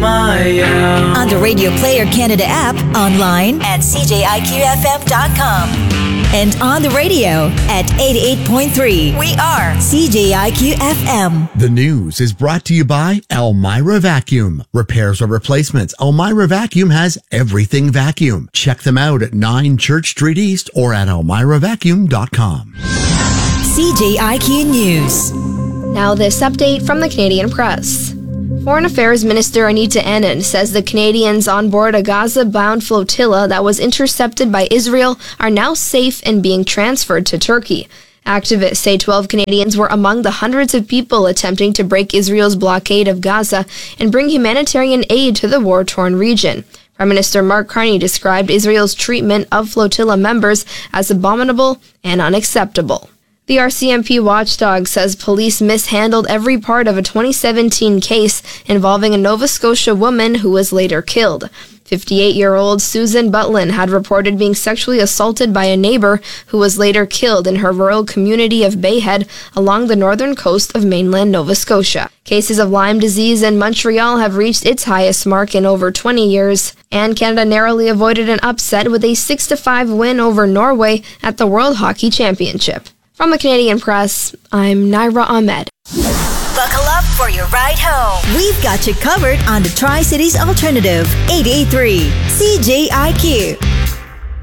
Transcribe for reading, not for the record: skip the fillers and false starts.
Maya. On the Radio Player Canada app, online at cjiqfm.com. And on the radio at 88.3. We are CJIQ-FM. The news is brought to you by Elmira Vacuum. Repairs or replacements, Elmira Vacuum has everything vacuum. Check them out at 9 Church Street East or at elmiravacuum.com. CJIQ News. Now this update from the Canadian Press. Foreign Affairs Minister Anita Anand says the Canadians on board a Gaza-bound flotilla that was intercepted by Israel are now safe and being transferred to Turkey. Activists say 12 Canadians were among the hundreds of people attempting to break Israel's blockade of Gaza and bring humanitarian aid to the war-torn region. Prime Minister Mark Carney described Israel's treatment of flotilla members as abominable and unacceptable. The RCMP watchdog says police mishandled every part of a 2017 case involving a Nova Scotia woman who was later killed. 58-year-old Susan Butlin had reported being sexually assaulted by a neighbor who was later killed in her rural community of Bayhead along the northern coast of mainland Nova Scotia. Cases of Lyme disease in Montreal have reached its highest mark in over 20 years, and Canada narrowly avoided an upset with a 6-5 win over Norway at the World Hockey Championship. From the Canadian Press, I'm Naira Ahmed. Buckle up for your ride home. We've got you covered on the Tri-Cities Alternative, 88.3 CJIQ.